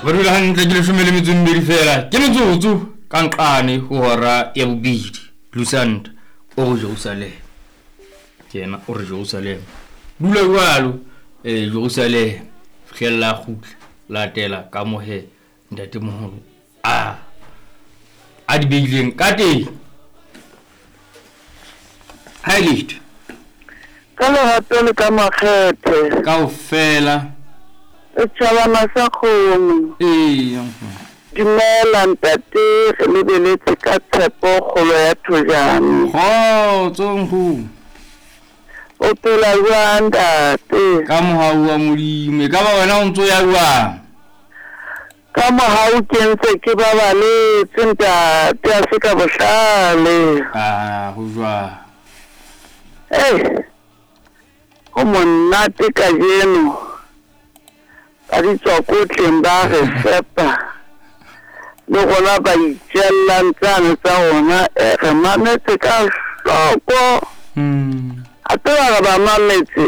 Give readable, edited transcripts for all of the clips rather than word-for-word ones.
Barula hantle ke le shumele metsumbedi fela. Ke metsotso kanqane ho hora ya bobedi. Lusand o Jerusalem. Kena o Jerusalem. Dula jwalo Jerusalem fihlella khutla latela ka mohe ntate moholo. A di beileng ka teng. Highlight. Ka lehato le ka makgethe. Kaofela. Tjhabana sa kgomo. Dumela ntate re lebeletse ka tshepo kgolo ya thojane. Tsonghu. O phela jwang ntate? Ka mohau wa Modimo. Ka ba wena o ntso ya jwang? Ka mohau ke ntse ke babaletse ntate a se ka bohlale. Ho jwang. Ho monate ka jeno. A di tsokotleng ba re fepa. Le gona ba itjella ntsane tsa ona re mametse ka hloko. A tseba ba mametse.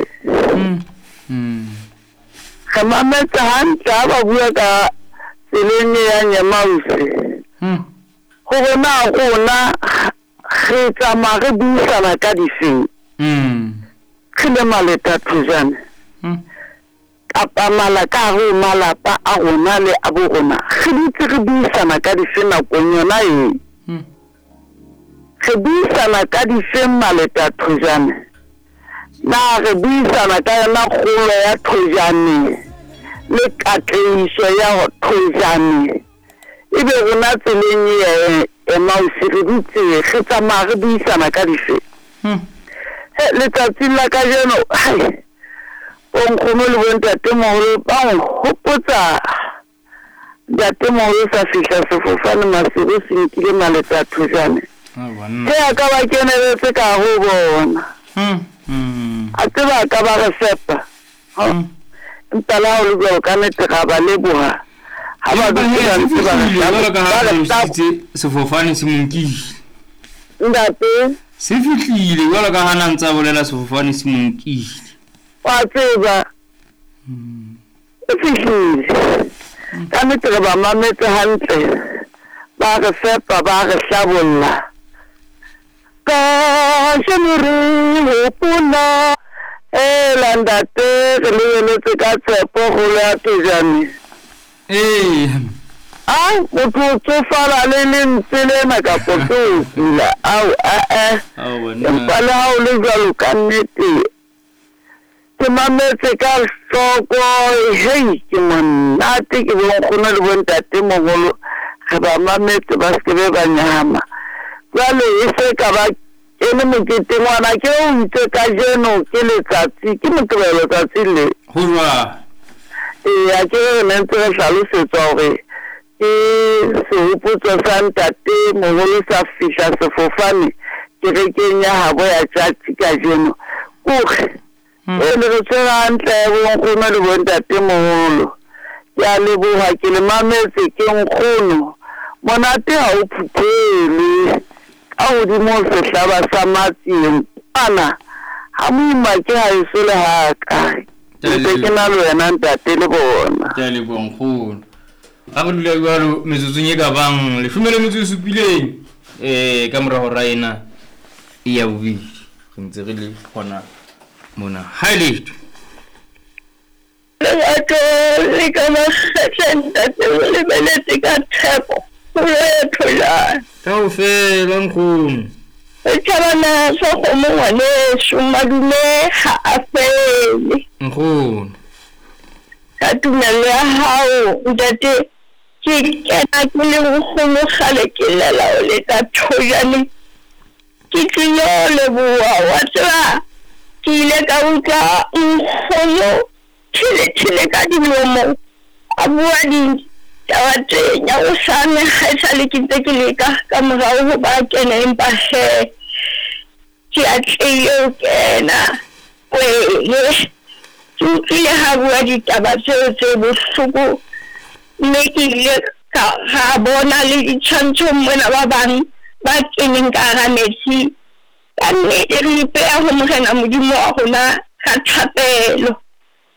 Re mametse hantle ba bua ka tseleng ya Nyamausi. Go bona rona re tsamaya re buisana ka difeng. Ke le maleta thujane. Kapa malaka ho malapa a rona le a bo rona. Re ditse re buisana ka difeng nakong yona e. Re buisana ka difeng maleta thujane. Na re buisana ka yona kgolo ya thujane. Le katleiso ya thujane. Ebe rona tseleng ya Mausi re ditse re tsamaya re buisana ka difeng. Letsatsi la ka jeno o nkgono le bontatemoholo ba nkgopotsa ntatemoholo sa fihla sefofane Maseru se nkile maleta a thujane a ka ba keneletse ka ho bona a tseba ka ba re fepa empa la ho le jwalo ka nnete ga ba leboha ha ba sefofane se monkile ntate se fihlile jwalo ka hana ntsa bolela sefofane se monkile wa tseba fihlile ka nnete re ba mametse hantle ba re fepa ba re hlabolla ka jenere hopola ntate re lebeletse ka tshepo kgolo ya thujane motho o tsofala le lentswe lena ka potosila empa le ha o le jwalo ka nnete ke mametse ka hloko ke monate ke bonkgono le bontatemoholo re ba mametse ba se be ba nyama jwale e se ka ba ke le mokete ngwana ke o itse ka jeno ke letsatsi ke motobelo letsatsi le ho jwa a ke re ntse re hlalosetsa hore ke sehopotso sa ntatemoholo sa fihla sefofane kerekeng ya habo ya tjatsi ka jeno le re tshwara hantle bonkgono le bontatemoholo ke a leboha ke le mametse ke nkgono monate ha o phuthele ka hodimo sehlaba sa matsieng ana ha moima ke ha e le haka ke na le wena ntate le bona ke le bonkgono a go dula jwalo metsotsong e ka bang le shumele metso e supileng ka mora ho raina ya bobedi re ntse re le gona mona highlight le ka makgethe le beletse ka tshepo kgolo ya thujane kaofela nkgono tjhabana sa kgomo ngwaneso madume ha a fele nkgono ka tumelo ya hao ntate ke kena ke le nkgono kgale ke lela o leta thujane ke tlilo leboha wa tseba ke ile ka utlwa nkgono tshile ka dilomo a bua ditaba tse nyagosane ga e sale ke ntse ke leka ka morao ho ba kena empa ke a tlile kena ke utlwile ha bua ditaba tseo tse bohloko mme ke ile ka bona le ditshwantsho mona ba bang ba keneng ka hara metsi ka nnete re ipeya ho morena Modimo wa rona ka thapelo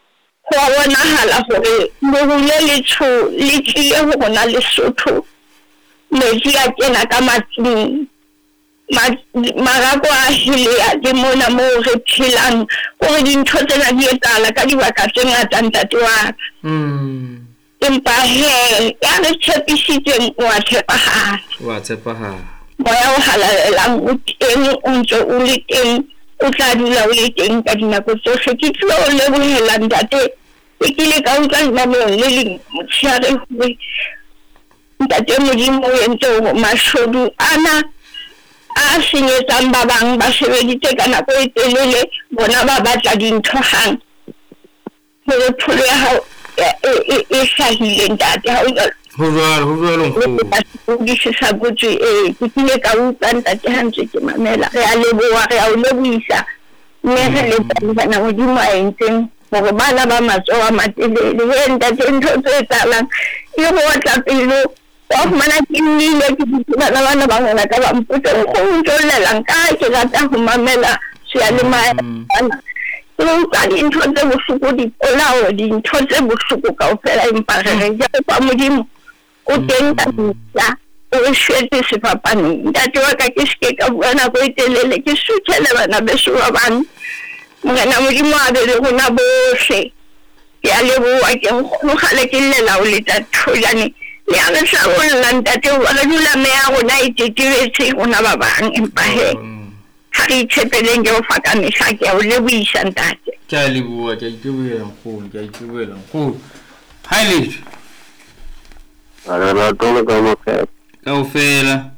go bonahala gore mogule le tlile go gona Lesotho metsi a kena ka matsing marako a hilea le mona mo re phelang gore dintho tsena di etsahala ka dibaka tse ngata ntate wa empa he ya re tshepisitseng wa tshepahala moya o halalelang o teng o ntse o le teng o tla dula o le teng ka dinako tsohle ke tlo o lebohela ntate ke kile ka utlwa lenaneo le leng motshehare hore ntate Modimo o entse hore mashodu ana a senyetsang ba bang ba sebeditse ka nako e telele bona ba batla dintho hang gore pholo ya hao e hlahile ntate ha ho jwalo di sa botse ke kile ka utlwa ntate ha ntse ke mamela re a leboha re a o lebohisa mme re lebohana Modimo a entseng gore bana ba matsoho a matelele he ntate ntho tse etsahalang e go batla pelo wa fumana ke nnile ke bana ba ngwana ka ba mpotsa go ntollelang ka ke rata go mamela seyalemoya ka dintho tse bohloko dipolao dintho tse bohloko kaofela empa re ja kwa Modimo o teng ka nna o shwetse sefapaneng ntate wa ka ke seke ka bua nako e telele ke suthele bana beso ba bang morena Modimo a be le rona bohle ke a leboha ke nkgologale ke llela o leta thojane le a re hlabolla ntate wa re dula mea rona e tetebetse rona ba bang empa he ha re itshepeleng ke o fa ka mehla ke a o lebohisa ntate ke a leboha ke a itebela nkgolo ha ile Ara tolo ka mo kaofela